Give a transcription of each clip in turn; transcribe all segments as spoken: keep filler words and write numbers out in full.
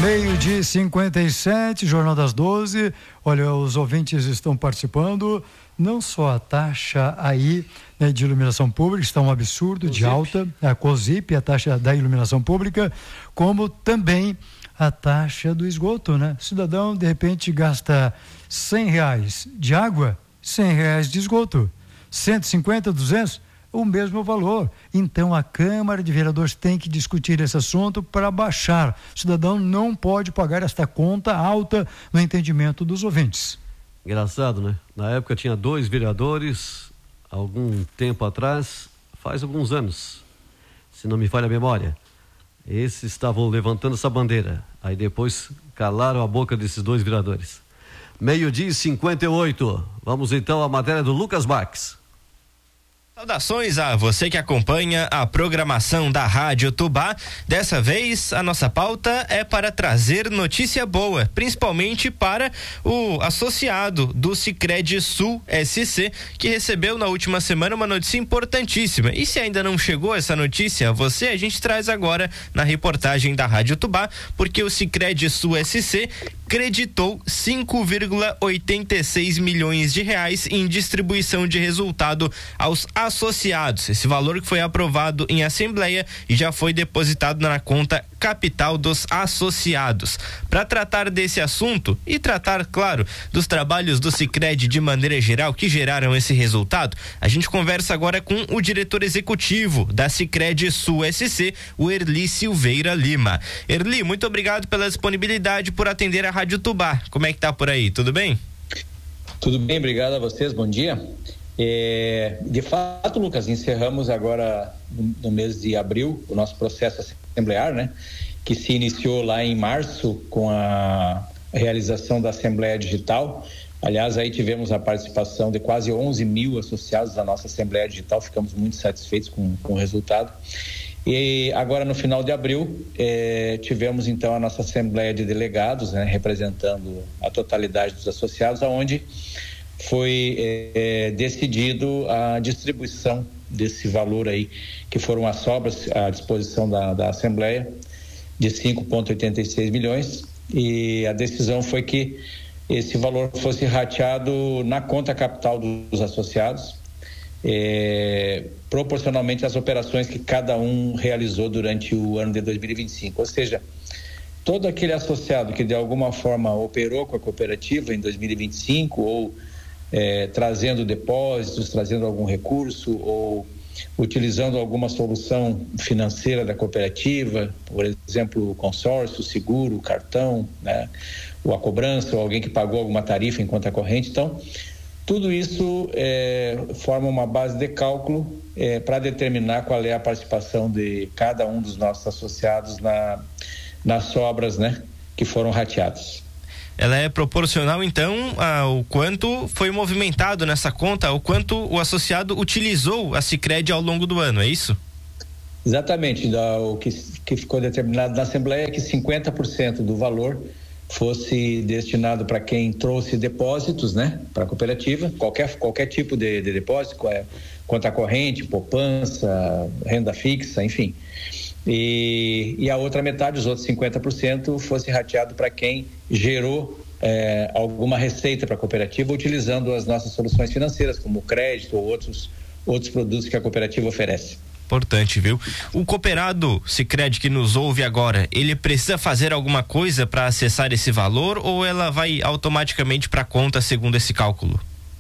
Meio-dia e cinquenta e sete, Jornal das doze. Olha, os ouvintes estão participando. Não só a taxa aí, né, de iluminação pública está um absurdo de alta, a COSIP, a taxa da iluminação pública, como também a taxa do esgoto, né? O cidadão, de repente, gasta cem reais de água, cem reais de esgoto, cento e cinquenta, duzentos, o mesmo valor. Então a Câmara de Vereadores tem que discutir esse assunto para baixar. O cidadão não pode pagar esta conta alta no entendimento dos ouvintes. Engraçado, né? Na época tinha dois vereadores, algum tempo atrás, faz alguns anos, se não me falha a memória. Esses estavam levantando essa bandeira. Aí depois calaram a boca desses dois vereadores. Meio-dia e cinquenta e oito. Vamos então à matéria do Lucas Marques. Saudações a você que acompanha a programação da Rádio Tubá. Dessa vez, a nossa pauta é para trazer notícia boa, principalmente para o associado do Sicredi Sul S C, que recebeu na última semana uma notícia importantíssima. E se ainda não chegou essa notícia a você, a gente traz agora na reportagem da Rádio Tubá, porque o Sicredi Sul S C creditou cinco vírgula oitenta e seis milhões de reais em distribuição de resultado aos associados. Esse valor que foi aprovado em assembleia e já foi depositado na conta capital dos associados. Para tratar desse assunto e tratar, claro, dos trabalhos do Sicredi de maneira geral que geraram esse resultado, a gente conversa agora com o diretor executivo da Sicredi Sul S C, o Erli Silveira Lima. Erli, muito obrigado pela disponibilidade, por atender a Rádio Tubá. Como é que tá por aí? Tudo bem? Tudo bem, obrigado a vocês, bom dia. É, de fato, Lucas, encerramos agora no, no mês de abril o nosso processo assemblear, né? Que se iniciou lá em março com a realização da Assembleia Digital. Aliás, aí tivemos a participação de quase onze mil associados da nossa Assembleia Digital, ficamos muito satisfeitos com, com o resultado. E agora no final de abril eh, tivemos então a nossa Assembleia de Delegados, né, representando a totalidade dos associados, onde foi eh, decidido a distribuição desse valor aí, que foram as sobras à disposição da, da Assembleia, de cinco vírgula oitenta e seis milhões, e a decisão foi que esse valor fosse rateado na conta capital dos associados, É, proporcionalmente às operações que cada um realizou durante o ano de dois mil e vinte e cinco. Ou seja, todo aquele associado que de alguma forma operou com a cooperativa em dois mil e vinte e cinco, ou é, trazendo depósitos, trazendo algum recurso, ou utilizando alguma solução financeira da cooperativa, por exemplo, o consórcio, o seguro, o cartão, né, ou a cobrança, ou alguém que pagou alguma tarifa em conta corrente. Então, tudo isso é, forma uma base de cálculo é, para determinar qual é a participação de cada um dos nossos associados na, nas sobras, né, que foram rateadas. Ela é proporcional, então, ao quanto foi movimentado nessa conta, ao quanto o associado utilizou a Sicredi ao longo do ano, é isso? Exatamente. Da, o que, que ficou determinado na Assembleia é que cinquenta por cento do valor fosse destinado para quem trouxe depósitos, né, para a cooperativa, qualquer, qualquer tipo de, de depósito, é, conta corrente, poupança, renda fixa, enfim. E, e a outra metade, os outros cinquenta por cento, fosse rateado para quem gerou é, alguma receita para a cooperativa, utilizando as nossas soluções financeiras, como crédito ou outros, outros produtos que a cooperativa oferece. Importante, viu? O cooperado Sicredi que nos ouve agora, ele precisa fazer alguma coisa para acessar esse valor, ou ela vai automaticamente para a conta segundo esse cálculo?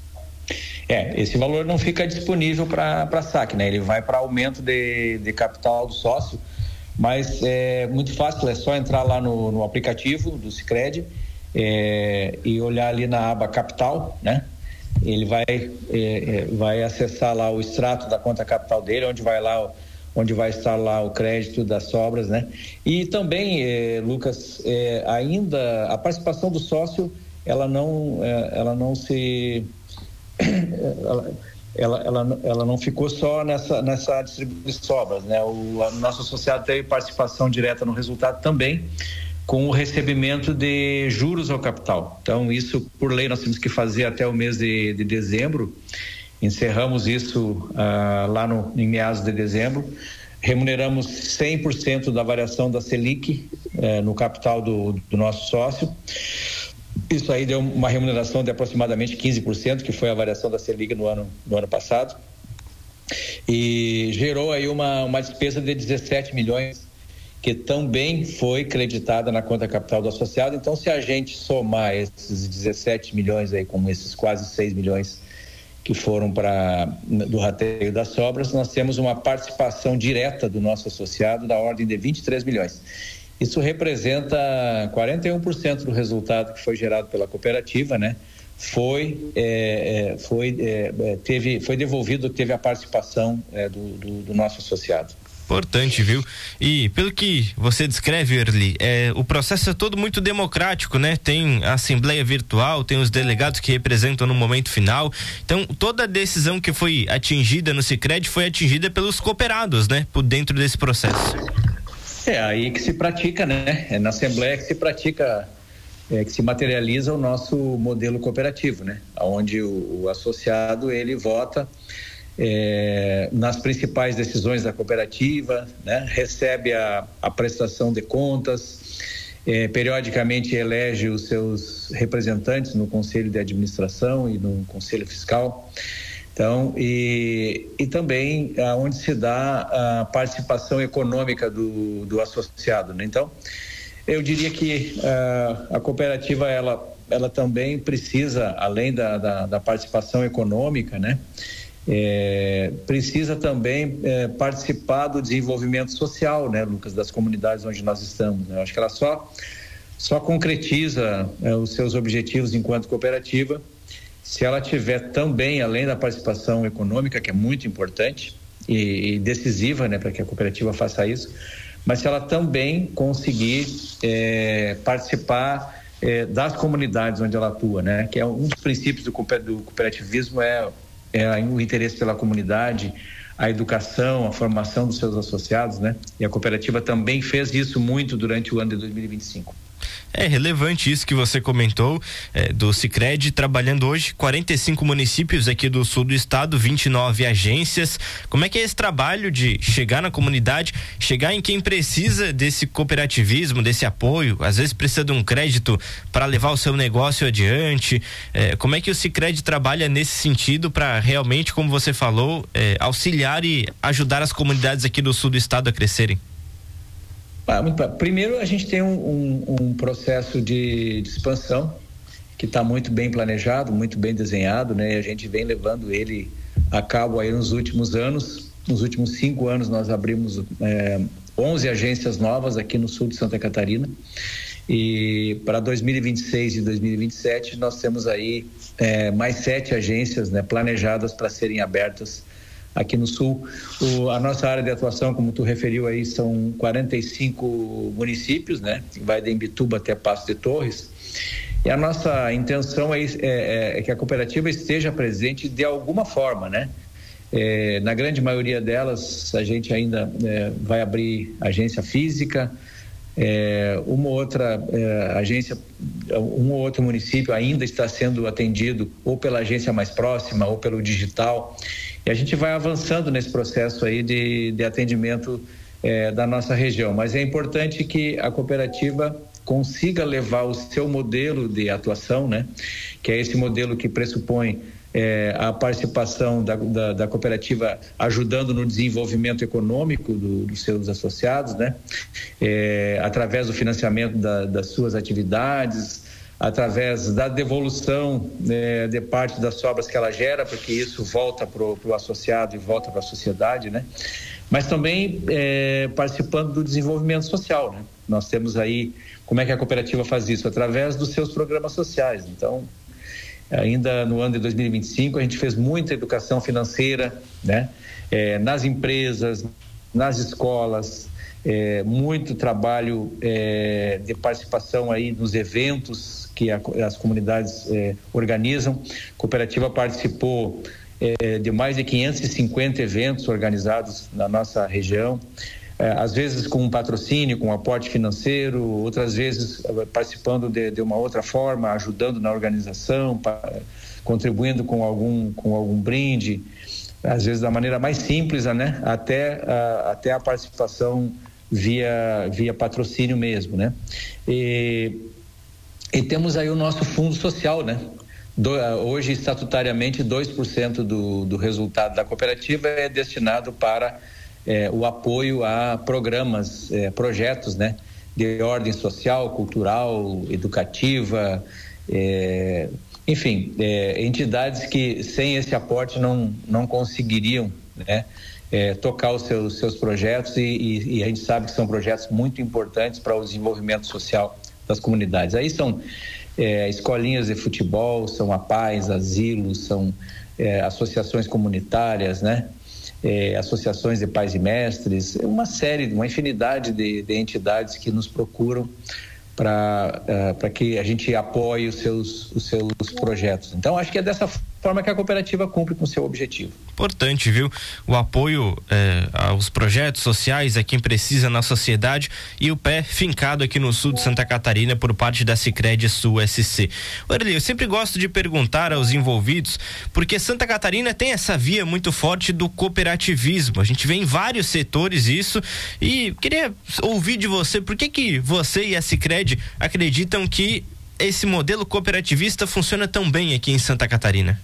É, esse valor não fica disponível para saque, né? Ele vai para aumento de, de capital do sócio, mas é muito fácil, é só entrar lá no, no aplicativo do Sicredi é, e olhar ali na aba capital, né? Ele vai, é, vai acessar lá o extrato da conta capital dele, onde vai lá, onde vai estar lá o crédito das sobras, né? E também, é, Lucas, é, ainda a participação do sócio, ela não, é, ela não se, ela, ela, ela, ela não ficou só nessa, nessa distribuição de sobras, né? O a, nosso associado teve participação direta no resultado também, com o recebimento de juros ao capital. Então, isso, por lei, nós temos que fazer até o mês de, de dezembro. Encerramos isso ah, lá no, em meados de dezembro. Remuneramos cem por cento da variação da Selic é, no capital do, do nosso sócio. Isso aí deu uma remuneração de aproximadamente quinze por cento, que foi a variação da Selic no ano, no ano passado. E gerou aí uma, uma despesa de dezessete milhões, que também foi creditada na conta capital do associado. Então, se a gente somar esses dezessete milhões aí com esses quase seis milhões que foram para do rateio das sobras, nós temos uma participação direta do nosso associado da ordem de vinte e três milhões. Isso representa quarenta e um por cento do resultado que foi gerado pela cooperativa, né? Foi, é, foi, é, teve, foi devolvido, teve a participação é, do, do, do nosso associado. Importante, viu? E pelo que você descreve, Erli, é, o processo é todo muito democrático, né? Tem a assembleia virtual, tem os delegados que representam no momento final. Então, toda a decisão que foi atingida no Sicredi foi atingida pelos cooperados, né? Por dentro desse processo. É aí que se pratica, né? É na assembleia que se pratica, é, que se materializa o nosso modelo cooperativo, né? Onde o, o associado, ele vota É, nas principais decisões da cooperativa, né? Recebe a, a prestação de contas, é, periodicamente elege os seus representantes no Conselho de Administração e no Conselho Fiscal. Então, e, e também onde se dá a participação econômica do, do associado, né? Então, eu diria que uh, a cooperativa, ela, ela também precisa, além da, da, da participação econômica, né? É, precisa também é, participar do desenvolvimento social, né, Lucas, das comunidades onde nós estamos, né? Eu acho que ela só, só concretiza é, os seus objetivos enquanto cooperativa se ela tiver também, além da participação econômica, que é muito importante e, e decisiva, né, para que a cooperativa faça isso, mas se ela também conseguir é, participar é, das comunidades onde ela atua, né, que é um dos princípios do, do cooperativismo, é É, o interesse pela comunidade, a educação, a formação dos seus associados, né? E a cooperativa também fez isso muito durante o ano de dois mil e vinte e cinco. É relevante isso que você comentou, é, do Sicredi, trabalhando hoje quarenta e cinco municípios aqui do sul do estado, vinte e nove agências. Como é que é esse trabalho de chegar na comunidade, chegar em quem precisa desse cooperativismo, desse apoio, às vezes precisa de um crédito para levar o seu negócio adiante? É, como é que o Sicredi trabalha nesse sentido para realmente, como você falou, é, auxiliar e ajudar as comunidades aqui do sul do estado a crescerem? Ah, muito bem. Primeiro, a gente tem um, um, um processo de, de expansão que está muito bem planejado, muito bem desenhado, né? E a gente vem levando ele a cabo aí nos últimos anos. Nos últimos cinco anos nós abrimos é, onze agências novas aqui no sul de Santa Catarina, e para dois mil e vinte e seis e dois mil e vinte e sete nós temos aí é, mais sete agências, né, planejadas para serem abertas aqui no sul. O, a nossa área de atuação, como tu referiu aí, são quarenta e cinco municípios, né? Vai de Imbituba até Passo de Torres. E a nossa intenção é, é, é que a cooperativa esteja presente de alguma forma, né? É, na grande maioria delas, a gente ainda é, vai abrir agência física, é, uma outra é, agência, um ou outro município ainda está sendo atendido ou pela agência mais próxima ou pelo digital. E a gente vai avançando nesse processo aí de, de atendimento é, da nossa região. Mas é importante que a cooperativa consiga levar o seu modelo de atuação, né? Que é esse modelo que pressupõe é, a participação da, da, da cooperativa ajudando no desenvolvimento econômico do, dos seus associados, né? É, através do financiamento da, das suas atividades, através da devolução, né, de parte das sobras que ela gera, porque isso volta para o associado e volta para a sociedade, né? Mas também é, participando do desenvolvimento social, né? Nós temos aí, como é que a cooperativa faz isso? Através dos seus programas sociais. Então, ainda no ano de dois mil e vinte e cinco, a gente fez muita educação financeira, né? É, nas empresas, nas escolas, é, muito trabalho é, de participação aí nos eventos que a, as comunidades é, organizam. A cooperativa participou é, de mais de quinhentos e cinquenta eventos organizados na nossa região, é, às vezes com um patrocínio, com um aporte financeiro, outras vezes participando de, de uma outra forma, ajudando na organização, pa, contribuindo com algum, com algum brinde, às vezes da maneira mais simples, né? até, a, até a participação via, via patrocínio mesmo, né? E, e temos aí o nosso fundo social, né? Do, hoje, estatutariamente, dois por cento do, do resultado da cooperativa é destinado para é, o apoio a programas, é, projetos, né? De ordem social, cultural, educativa, é, enfim, é, entidades que sem esse aporte não, não conseguiriam, né? É, tocar os seus, seus projetos e, e, e a gente sabe que são projetos muito importantes para o desenvolvimento social das comunidades. Aí são é, escolinhas de futebol, são A Paz, asilos, são é, associações comunitárias, né? É, associações de pais e mestres, uma série, uma infinidade de, de entidades que nos procuram para uh, para que a gente apoie os seus, os seus projetos. Então, acho que é dessa forma que a cooperativa cumpre com o seu objetivo. Importante, viu? O apoio eh, aos projetos sociais a quem precisa na sociedade e o pé fincado aqui no sul de Santa Catarina por parte da Sicredi Sul S C. Erli, eu sempre gosto de perguntar aos envolvidos, porque Santa Catarina tem essa via muito forte do cooperativismo. A gente vê em vários setores isso e queria ouvir de você, por que que você e a Sicredi acreditam que esse modelo cooperativista funciona tão bem aqui em Santa Catarina?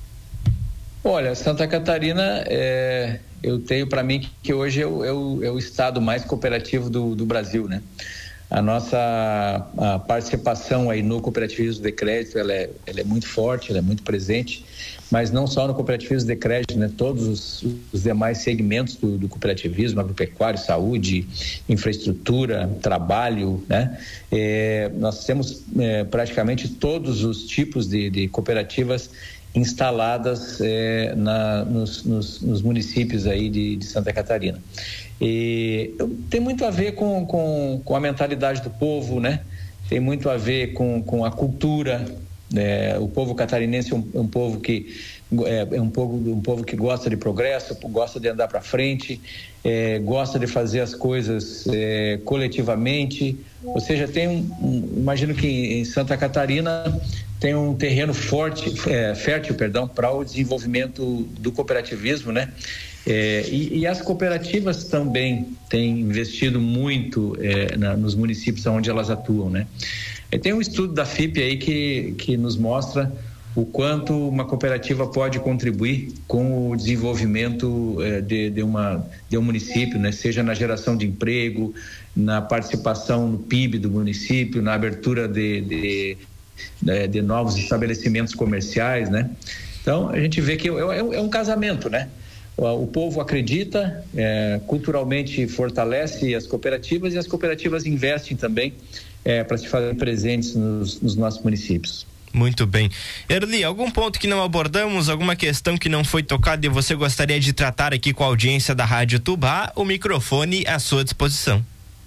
Olha, Santa Catarina, é, eu tenho para mim que hoje é o, é, o, é o estado mais cooperativo do, do Brasil, né? A nossa a participação aí no cooperativismo de crédito, ela é, ela é muito forte, ela é muito presente, mas não só no cooperativismo de crédito, né? Todos os, os demais segmentos do, do cooperativismo, agropecuário, saúde, infraestrutura, trabalho, né? É, nós temos é, praticamente todos os tipos de, de cooperativas instaladas é, na, nos, nos, nos municípios aí de, de Santa Catarina. E tem muito a ver com, com, com a mentalidade do povo, né? Tem muito a ver com, com a cultura, né? O povo catarinense é um, um povo que é, é um povo, um povo que gosta de progresso, gosta de andar para frente, é, gosta de fazer as coisas é, coletivamente. Ou seja, tem um, um, imagino que em Santa Catarina tem um terreno forte, é, fértil, perdão, para o desenvolvimento do cooperativismo, né? É, e, e as cooperativas também têm investido muito é, na, nos municípios onde elas atuam, né? E tem um estudo da F I P aí que, que nos mostra o quanto uma cooperativa pode contribuir com o desenvolvimento é, de, de, uma, de um município, né? Seja na geração de emprego, na participação no P I B do município, na abertura de, de de novos estabelecimentos comerciais, né? Então, a gente vê que é, é um casamento, né? O, o povo acredita, é, culturalmente fortalece as cooperativas e as cooperativas investem também é, para se fazer presentes nos, nos nossos municípios. Muito bem. Erli, algum ponto que não abordamos, alguma questão que não foi tocada e você gostaria de tratar aqui com a audiência da Rádio Tubá? O microfone à sua disposição.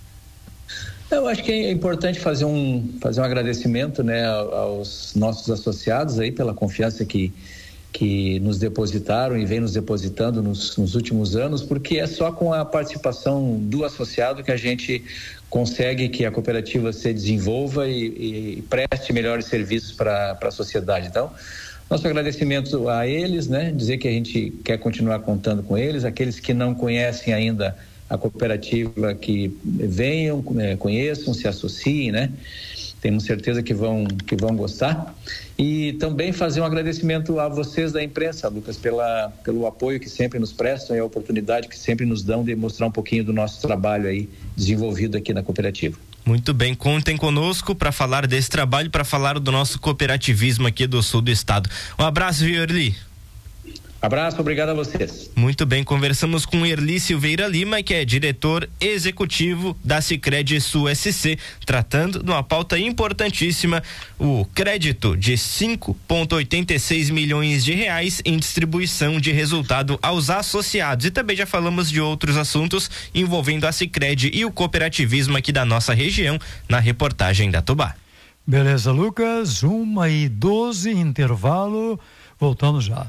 Eu acho que é importante fazer um, fazer um agradecimento, né, aos nossos associados aí pela confiança que, que nos depositaram e vem nos depositando nos, nos últimos anos, porque é só com a participação do associado que a gente consegue que a cooperativa se desenvolva e, e preste melhores serviços para a sociedade. Então, nosso agradecimento a eles, né, dizer que a gente quer continuar contando com eles, aqueles que não conhecem ainda a cooperativa, que venham, conheçam, se associem, né? Temos certeza que vão, que vão gostar. E também fazer um agradecimento a vocês da imprensa, Lucas, pela, pelo apoio que sempre nos prestam e a oportunidade que sempre nos dão de mostrar um pouquinho do nosso trabalho aí desenvolvido aqui na cooperativa. Muito bem, contem conosco para falar desse trabalho, para falar do nosso cooperativismo aqui do sul do estado. Um abraço, Erli. Abraço, obrigado a vocês. Muito bem, conversamos com Erli Silveira Lima, que é diretor executivo da Sicredi Sul S C, tratando de uma pauta importantíssima, o crédito de cinco vírgula oitenta e seis milhões de reais em distribuição de resultado aos associados. E também já falamos de outros assuntos envolvendo a Sicredi e o cooperativismo aqui da nossa região, na reportagem da Tubá. Beleza, Lucas, uma e doze, intervalo, voltando já.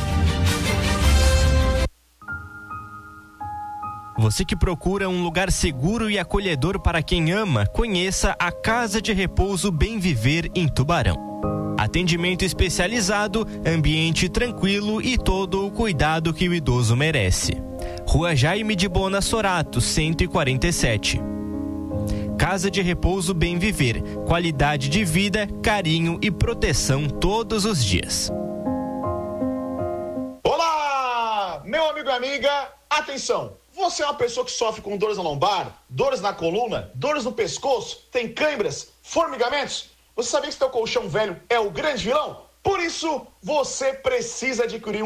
Você que procura um lugar seguro e acolhedor para quem ama, conheça a Casa de Repouso Bem Viver em Tubarão. Atendimento especializado, ambiente tranquilo e todo o cuidado que o idoso merece. Rua Jaime de Bona Sorato, cento e quarenta e sete. Casa de Repouso Bem Viver, qualidade de vida, carinho e proteção todos os dias. Olá, meu amigo e amiga, atenção! Você é uma pessoa que sofre com dores na lombar, dores na coluna, dores no pescoço, tem câimbras, formigamentos? Você sabia que seu colchão velho é o grande vilão? Por isso, você precisa adquirir um